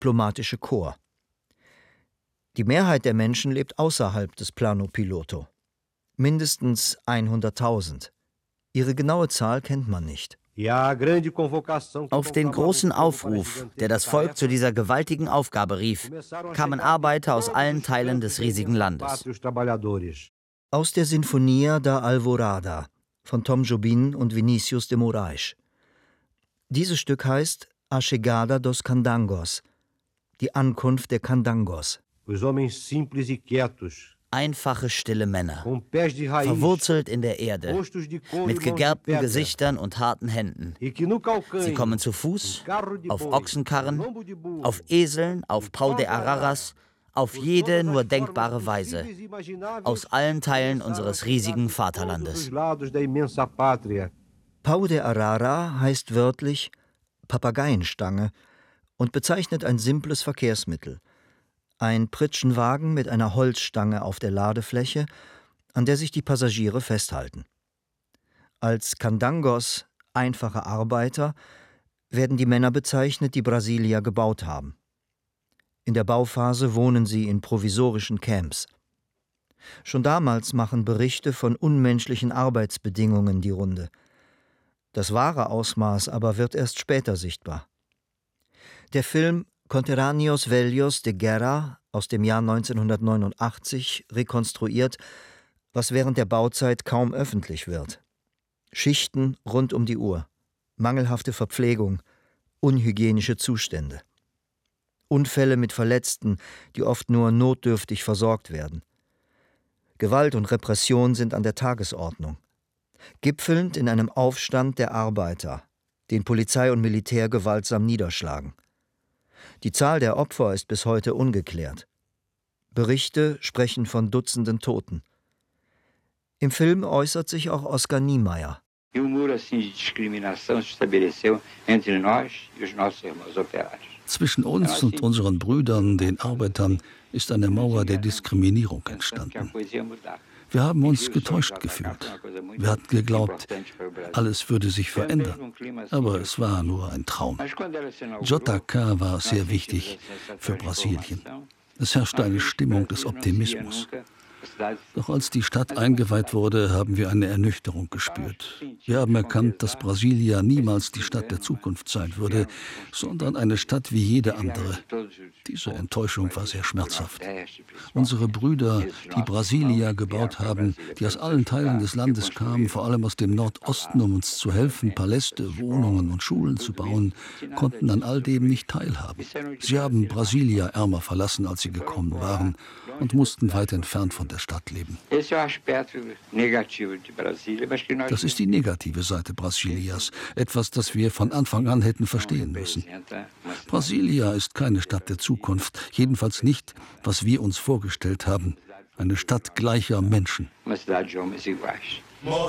diplomatische Korps. Die Mehrheit der Menschen lebt außerhalb des Plano Piloto. Mindestens 100.000. Ihre genaue Zahl kennt man nicht. Auf den großen Aufruf, der das Volk zu dieser gewaltigen Aufgabe rief, kamen Arbeiter aus allen Teilen des riesigen Landes. Aus der Sinfonia da Alvorada von Tom Jobim und Vinícius de Moraes. Dieses Stück heißt A Chegada dos Candangos, die Ankunft der Candangos. Einfache, stille Männer, verwurzelt in der Erde, mit gegerbten Gesichtern und harten Händen. Sie kommen zu Fuß, auf Ochsenkarren, auf Eseln, auf Pau de Araras, auf jede nur denkbare Weise, aus allen Teilen unseres riesigen Vaterlandes. Pau de Arara heißt wörtlich Papageienstange und bezeichnet ein simples Verkehrsmittel. Ein Pritschenwagen mit einer Holzstange auf der Ladefläche, an der sich die Passagiere festhalten. Als Candangos, einfache Arbeiter, werden die Männer bezeichnet, die Brasilia gebaut haben. In der Bauphase wohnen sie in provisorischen Camps. Schon damals machen Berichte von unmenschlichen Arbeitsbedingungen die Runde. Das wahre Ausmaß aber wird erst später sichtbar. Der Film Conterrâneos Velhos de Guerra aus dem Jahr 1989 rekonstruiert, was während der Bauzeit kaum öffentlich wird. Schichten rund um die Uhr, mangelhafte Verpflegung, unhygienische Zustände. Unfälle mit Verletzten, die oft nur notdürftig versorgt werden. Gewalt und Repression sind an der Tagesordnung. Gipfelnd in einem Aufstand der Arbeiter, den Polizei und Militär gewaltsam niederschlagen. Die Zahl der Opfer ist bis heute ungeklärt. Berichte sprechen von Dutzenden Toten. Im Film äußert sich auch Oscar Niemeyer. Zwischen uns und unseren Brüdern, den Arbeitern, ist eine Mauer der Diskriminierung entstanden. Wir haben uns getäuscht gefühlt. Wir hatten geglaubt, alles würde sich verändern. Aber es war nur ein Traum. JK war sehr wichtig für Brasilien. Es herrschte eine Stimmung des Optimismus. Doch als die Stadt eingeweiht wurde, haben wir eine Ernüchterung gespürt. Wir haben erkannt, dass Brasilia niemals die Stadt der Zukunft sein würde, sondern eine Stadt wie jede andere. Diese Enttäuschung war sehr schmerzhaft. Unsere Brüder, die Brasilia gebaut haben, die aus allen Teilen des Landes kamen, vor allem aus dem Nordosten, um uns zu helfen, Paläste, Wohnungen und Schulen zu bauen, konnten an all dem nicht teilhaben. Sie haben Brasilia ärmer verlassen, als sie gekommen waren, und mussten weit entfernt von der Stadt leben. Das ist die negative Seite Brasilias, etwas, das wir von Anfang an hätten verstehen müssen. Brasilia ist keine Stadt der Zukunft, jedenfalls nicht, was wir uns vorgestellt haben. Eine Stadt gleicher Menschen.